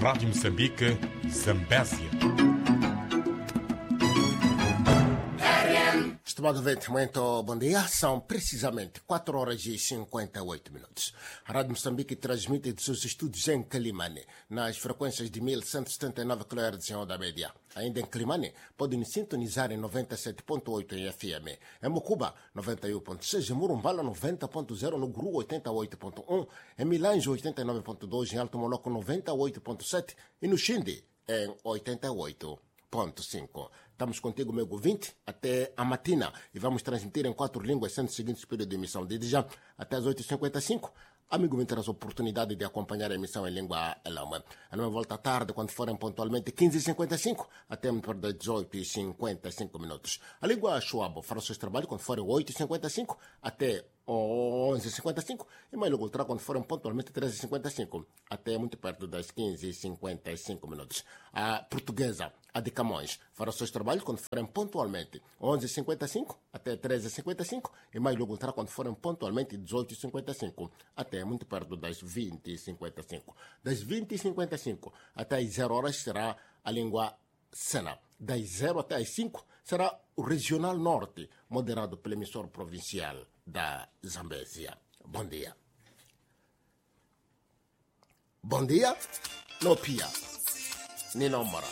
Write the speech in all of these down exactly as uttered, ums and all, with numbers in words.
Rádio Moçambique, Zambésia. Estimado ouvinte, muito bom dia. São precisamente quatro horas e cinquenta e oito minutos. A Rádio Moçambique transmite de seus estúdios em Climane, nas frequências de mil cento e setenta e nove quilohertz em onda média. Ainda em Climane, podem sintonizar em noventa e sete ponto oito em F M. Em Mocuba, noventa e um ponto seis. Em Murumbala, noventa ponto zero. No Gru, oitenta e oito ponto um. Em Milange, oitenta e nove ponto dois. Em Alto Moloco, noventa e oito ponto sete. E no Xindi, em oitenta e oito ponto cinco. Estamos contigo, meu ouvinte, até a matina e vamos transmitir em quatro línguas, sendo o seguinte período de emissão. Desde já, até as oito e cinquenta e cinco, amigo ouvinte, terá a oportunidade de acompanhar a emissão em língua elama. A nova volta à tarde, quando forem pontualmente quinze e cinquenta e cinco, até das dezoito e cinquenta e cinco minutos. A língua Chuabo fará o seu trabalho quando forem oito e cinquenta e cinco, até onze e cinquenta e cinco, e mais logo terá quando forem pontualmente treze e cinquenta e cinco, até muito perto das quinze e cinquenta e cinco minutos. A portuguesa, a de Camões, fará os seus trabalhos quando forem pontualmente onze e cinquenta e cinco, até treze e cinquenta e cinco, e mais logo terá quando forem pontualmente dezoito e cinquenta e cinco, até muito perto das vinte e cinquenta e cinco. Das vinte e cinquenta e cinco até as zero horas será a língua Sena. Das zero até as cinco será o Regional Norte, moderado pelo emissor provincial da Zambésia. Bom dia. Bom dia. No pia. Ni no mora.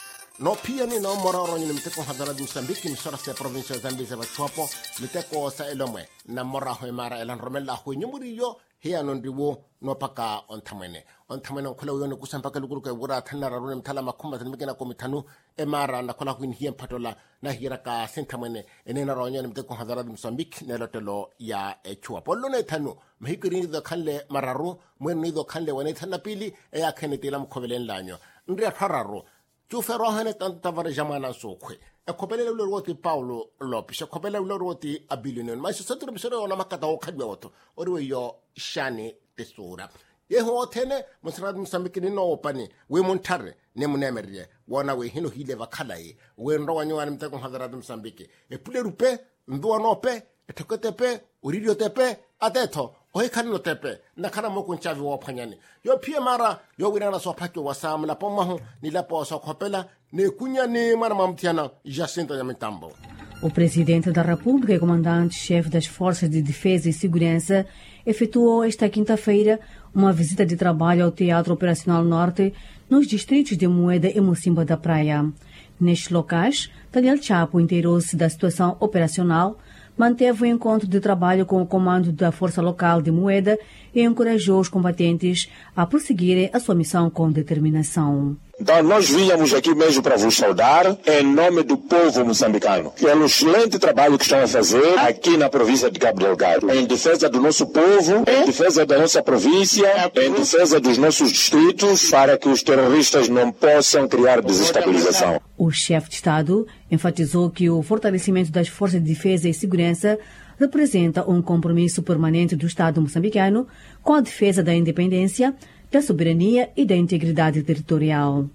No pia ni no mora ronyi ni mteko hadara di Mozambique ni sora se provincia Zambésia va chuapo mteko sa elomwe na mora ho mara elan romella ho nyumuri yo hiya non diwo no paka on tamene on tamene on kula yone kusamba ka luguru ka wura tanara ronem tala makumba tan migena ko mitanu e mara na kula ko hiya patola na hira ka sentamene enena ronyi ni mteko hadara di Mozambique ne lotelo ya e chuapo lo ne tanu mhikiri do kanle mararu mwen ni do kanle wane tanapili e ya kenetela mkhovelen lanyo ndria thararo tufero hane tantavare jamana sokwe e kopele lo roti Paulo Lopes e kopele lo roti abilinon ma se satro bisoro na makata o khadwe woto oriwe yo shani tesura ye ho tene musrad Mozambique ni no opani we montare ne munemerye wona we hino hile vakhalai we ndo wanyo wani mteko hadarad Mozambique e pule rupe ndo no pe e tokotepe uririo tepe ateto oi kanno tepe na kana moko nchavi wa phanyane yo pie mara yo wirana so phakyo wasam la pomaho ni la poso khopela ne kunya ne mara mamtiana Jacinto ya Mitambo. O presidente da República e comandante-chefe das Forças de Defesa e Segurança efetuou esta quinta-feira uma visita de trabalho ao Teatro Operacional Norte nos distritos de Moeda e Mocimboa da Praia. Nestes locais, Daniel Chapo inteirou-se da situação operacional, manteve o encontro de trabalho com o comando da Força Local de Moeda e encorajou os combatentes a prosseguirem a sua missão com determinação. Então, nós viemos aqui mesmo para vos saudar em nome do povo moçambicano, pelo excelente trabalho que estão a fazer aqui na província de Cabo Delgado, em defesa do nosso povo, em defesa da nossa província, em defesa dos nossos distritos, para que os terroristas não possam criar desestabilização. O chefe de Estado enfatizou que o fortalecimento das forças de defesa e segurança representa um compromisso permanente do Estado moçambicano com a defesa da independência, da soberania e da integridade territorial.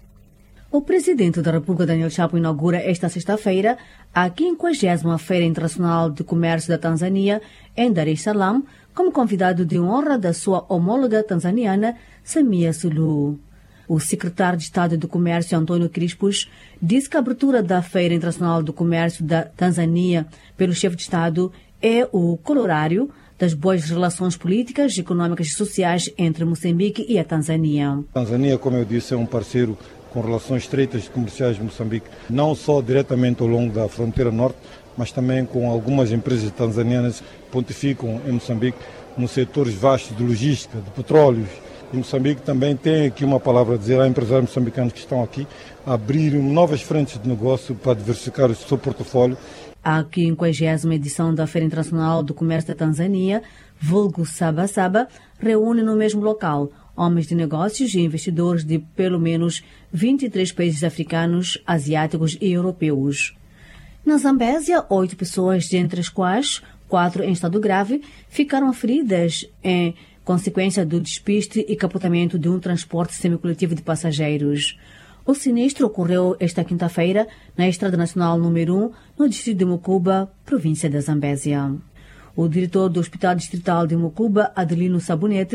O presidente da República, Daniel Chapo, inaugura esta sexta-feira a quinquagésima Feira Internacional de Comércio da Tanzânia em Dar es Salaam, como convidado de honra da sua homóloga tanzaniana, Samia Suluhu. O secretário de Estado do Comércio, Antônio Crispus, disse que a abertura da Feira Internacional do Comércio da Tanzânia pelo chefe de Estado é o colorário das boas relações políticas, econômicas e sociais entre Moçambique e a Tanzânia. A Tanzânia, como eu disse, é um parceiro com relações estreitas comerciais de Moçambique, não só diretamente ao longo da fronteira norte, mas também com algumas empresas tanzanianas que pontificam em Moçambique nos setores vastos de logística, de petróleos. E Moçambique também tem aqui uma palavra a dizer a empresários moçambicanos que estão aqui a abrir novas frentes de negócio para diversificar o seu portfólio. A quinquagésima edição da Feira Internacional do Comércio da Tanzânia, vulgo Saba Saba, reúne no mesmo local homens de negócios e investidores de pelo menos vinte e três países africanos, asiáticos e europeus. Na Zambésia, oito pessoas, dentre as quais quatro em estado grave, ficaram feridas em consequência do despiste e capotamento de um transporte semicoletivo de passageiros. O sinistro ocorreu esta quinta-feira na Estrada Nacional número um, no distrito de Mocuba, província da Zambésia. O diretor do Hospital Distrital de Mocuba, Adelino Sabonete,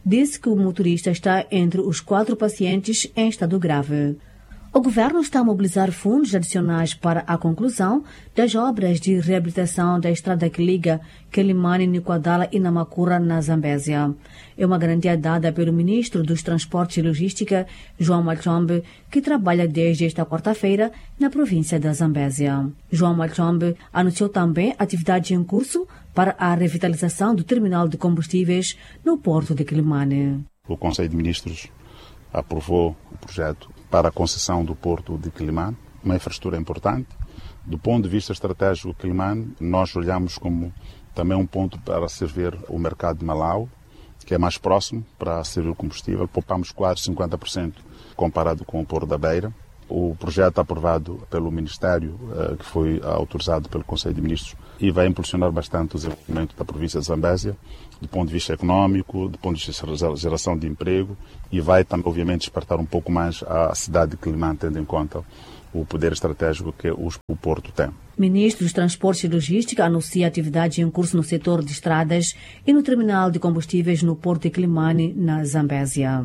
disse que o motorista está entre os quatro pacientes em estado grave. O governo está a mobilizar fundos adicionais para a conclusão das obras de reabilitação da estrada que liga Quelimane, Niquadala e Namakura, na Zambésia. É uma garantia dada pelo ministro dos Transportes e Logística, João Machombe, que trabalha desde esta quarta-feira na província da Zambésia. João Machombe anunciou também atividade em curso para a revitalização do terminal de combustíveis no porto de Quelimane. O Conselho de Ministros aprovou o projeto para a concessão do porto de Quelimane, uma infraestrutura importante. Do ponto de vista estratégico, Quelimane, nós olhamos como também um ponto para servir o mercado de Malau, que é mais próximo para servir o combustível. Poupamos quase cinquenta por cento comparado com o Porto da Beira. O projeto aprovado pelo Ministério, que foi autorizado pelo Conselho de Ministros, e vai impulsionar bastante o desenvolvimento da província de Zambésia, do ponto de vista econômico, do ponto de vista de geração de emprego, e vai também, obviamente, despertar um pouco mais a cidade de Quelimane, tendo em conta o poder estratégico que o Porto tem. O ministro dos Transportes e Logística anuncia atividade em curso no setor de estradas e no terminal de combustíveis no Porto de Quelimane, na Zambésia.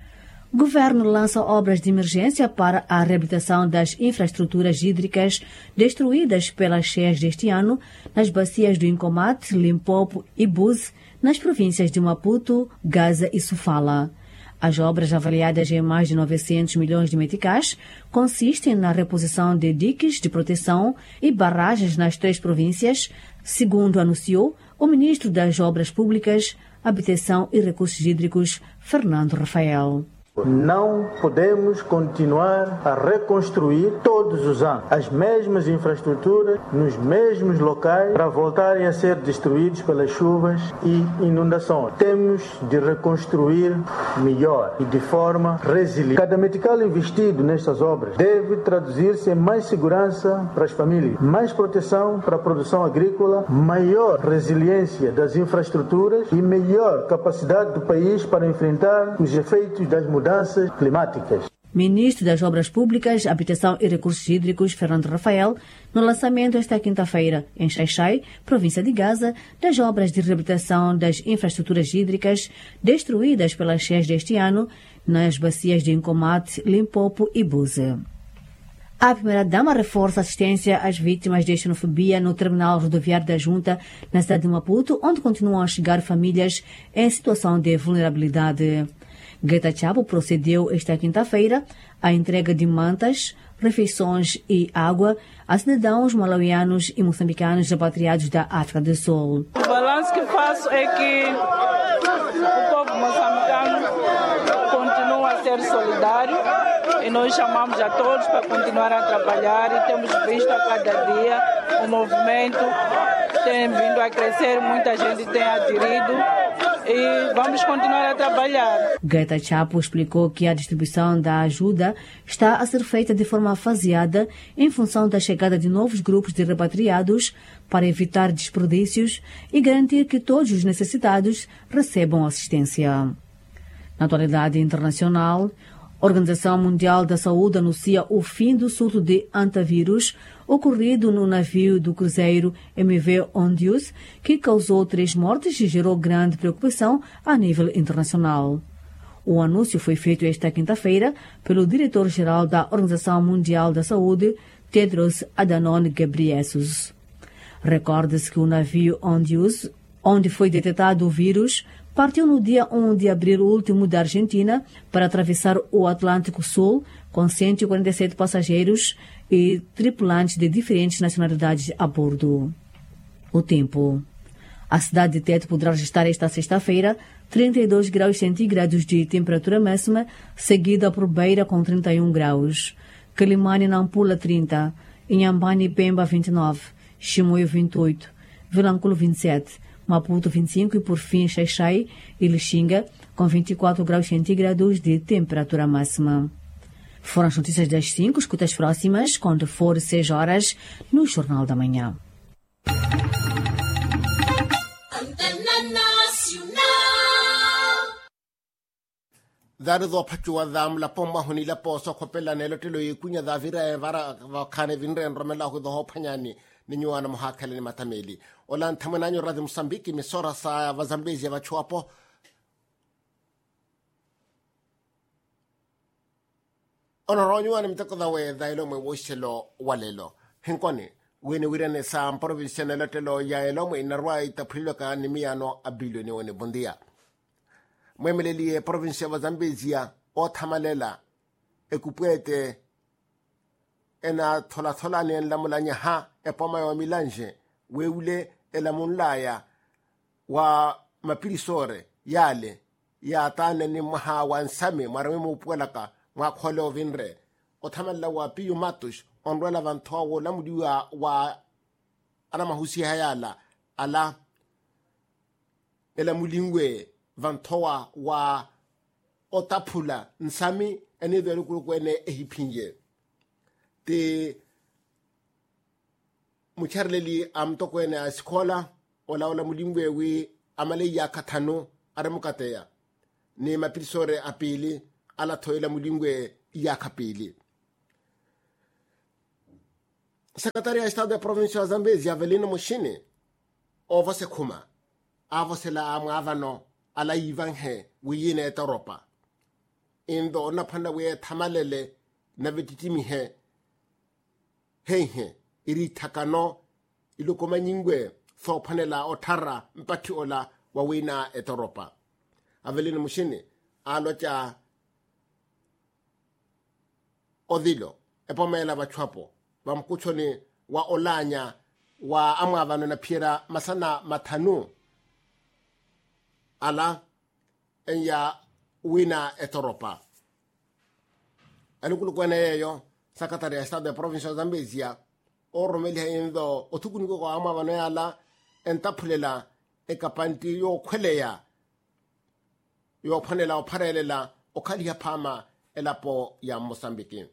O governo lança obras de emergência para a reabilitação das infraestruturas hídricas destruídas pelas cheias deste ano nas bacias do Incomate, Limpopo e Buzi, nas províncias de Maputo, Gaza e Sofala. As obras, avaliadas em mais de novecentos milhões de meticais, consistem na reposição de diques de proteção e barragens nas três províncias, segundo anunciou o ministro das Obras Públicas, Habitação e Recursos Hídricos, Fernando Rafael. Não podemos continuar a reconstruir todos os anos as mesmas infraestruturas nos mesmos locais para voltarem a ser destruídos pelas chuvas e inundações. Temos de reconstruir melhor e de forma resiliente. Cada metical investido nestas obras deve traduzir-se em mais segurança para as famílias, mais proteção para a produção agrícola, maior resiliência das infraestruturas e melhor capacidade do país para enfrentar os efeitos das mudanças mudanças climáticas. Ministro das Obras Públicas, Habitação e Recursos Hídricos, Fernando Rafael, no lançamento esta quinta-feira, em Xai-Xai, província de Gaza, das obras de reabilitação das infraestruturas hídricas destruídas pelas cheias deste ano nas bacias de Incomate, Limpopo e Buzi. A primeira-dama reforça a assistência às vítimas de xenofobia no terminal rodoviário da Junta, na cidade de Maputo, onde continuam a chegar famílias em situação de vulnerabilidade. Greta Chapo procedeu esta quinta-feira à entrega de mantas, refeições e água a cidadãos malauianos e moçambicanos repatriados da África do Sul. O balanço que faço é que o povo moçambicano continua a ser solidário e nós chamamos a todos para continuar a trabalhar e temos visto a cada dia o movimento tem vindo a crescer, muita gente tem aderido e vamos continuar a trabalhar. Greta Chapo explicou que a distribuição da ajuda está a ser feita de forma faseada em função da chegada de novos grupos de repatriados para evitar desperdícios e garantir que todos os necessitados recebam assistência. Na atualidade internacional, a Organização Mundial da Saúde anuncia o fim do surto de antavírus ocorrido no navio do cruzeiro M V Ondius, que causou três mortes e gerou grande preocupação a nível internacional. O anúncio foi feito esta quinta-feira pelo diretor-geral da Organização Mundial da Saúde, Tedros Adhanom Ghebreyesus. Recorde-se que o navio Ondius, onde foi detectado o vírus, partiu no dia um de abril último da Argentina para atravessar o Atlântico Sul com cento e quarenta e sete passageiros e tripulantes de diferentes nacionalidades a bordo. O tempo. A cidade de Tete poderá registrar esta sexta-feira trinta e dois graus centígrados de temperatura máxima, seguida por Beira com trinta e um graus. Quelimane e Nampula trinta, Inhambane e Pemba vinte e nove, Chimoio vinte e oito, Vilanculo vinte e sete, Maputo vinte e cinco e, por fim, Xai-Xai e Lixinga, com vinte e quatro graus centígrados de temperatura máxima. Foram as notícias das cinco, escuta as próximas, quando for seis horas, no Jornal da Manhã. Dari do pachua dam la pomma huni la poso kopela nelo tilo ikunya da vira vara khane vinre romela ko do hopanyani ninyuana muhakale ni matameli olan tamananyo radio Msambiki misora sa vazambezi ya vachuapo onoronyo ni mteko da we da ilo mwe woshelo walelo henkoni wene wirene sa province na lotelo ya ilo mwe inarwa itaprilwa ka ni miano abilioni wene bondia mwemeleli province wa Zambezia o thamalela ekupwete ena thola thola ne la mulanya ha epoma yo milanje weule ela munlaya wa mapirisore yale ya tane ni maha wansame marame mo puelaka mwa kholo vinre o thamalla wa piyu matush onrela vantho la mudiwa wa ana mahusi hayala ala ela mulingwe vanthowa wa otapula nsami ene vele kukwene ehipinje te mucharleli amtokwene askola ola ola mulingwe wi amale ya kathano aramukateya ni mapirisore apili ala thoila mulingwe ya kapili. Secretary of State da província de Zambezia Avelino Moshini ovo se kuma avo se la amavano ala ivanhe wiyine Europa indo na panda we thamalele na vititimi he he he iri takano ilukoma nyingwe so panela otara mpati ola wawina et Europa. Avelino Moshini alocha odilo epomela bachwapo bamkuchoni wa olanya wa amavano na pira masana matanu ala enya wina et Europa. Anukulu kwene yeyo Secretary of State da province of Zambezia oromelia indo otukuniko kwa amavano yala entapulela ekapanti yo kweleya yo panela oparelela okali ya pama elapo ya Mozambique.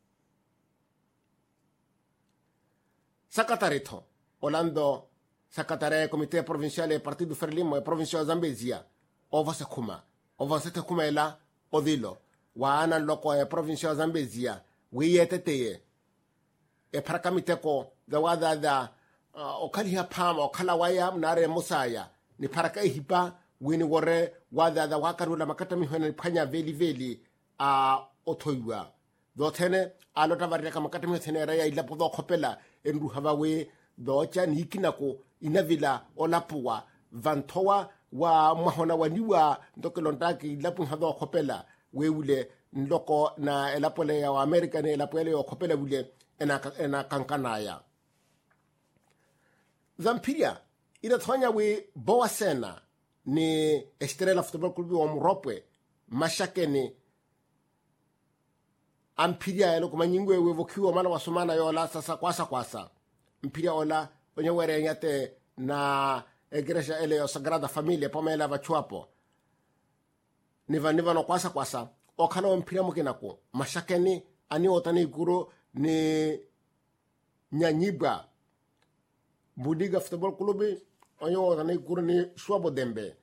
Sakatarito, Orlando, Sakatare, Comité Provinciale, Partido Frelimo e Provincia Zambezia, ova se kuma, ova se te kumela, odilo, waana loko e Provincia Zambezia, wiyeteteye, e parakamiteko, the wada da, okali ya pama, okalawaya, nare musaya, ni paraka hipa, wini wore, wada da wakarula makatami hwene panya veli veli, a otoiwa. Dotene, alota vareka makatami hwene raya ilapo do kopela, enru hawawe docha nikinako inavila olapua vantowa wa mahona waniwa ndoke lontaki lapu hado kopela weule ndoko na elapole ya Amerika ne elapole ya kopela wule ena ena kankanaya Zampiria ila thwanya we boa sena ni Estrela Football Club wa Muropwe mashakeni ampiria elo kuma nyingwe wevokiwa mala wasomana yola sasa kwasa kwasa mpiria ola onye were nyate na igreja ele yo Sagrada Familia pomela bachuapo niva niva no kwasa kwasa okana mpiria mukinako mashakeni ani otani guru ni nyanyiba Budiga Football Club onye otani guru ni Shwabo Dembe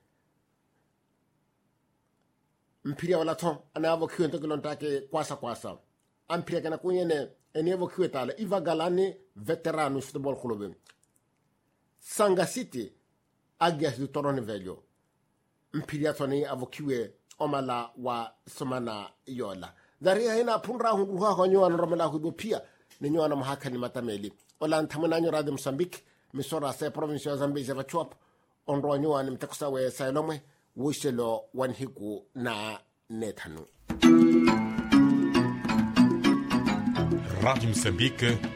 mpiria wala ton anavo kiwe ntokilontake kwasa kwasa ampiria kana kunyene enevo kiwe tala iva galani veterano Football Club Sanga City agias du Torone Velho mpiria toni avokiwe omala wa somana yola daria ina punra hunguha konyo anoromela hubo pia ninyo ana mahakani matameli ola ntamana nyo radio Mozambique misora se province ya Zambezia vachuap onro nyo ani mtakusa we sailomwe wishelo wanhiku na nethanu. Rádio Moçambique,